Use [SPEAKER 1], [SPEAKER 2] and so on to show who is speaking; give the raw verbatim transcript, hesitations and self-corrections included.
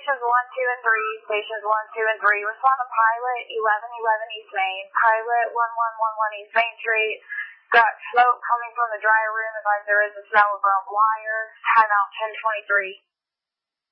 [SPEAKER 1] stations one, two, and three, stations one, two, and three. Respond to Pilot eleven eleven East Main, Pilot one one one one East Main Street. Got smoke coming from the dryer room. Advise there is a smell of burnt wire. Timeout ten twenty-three.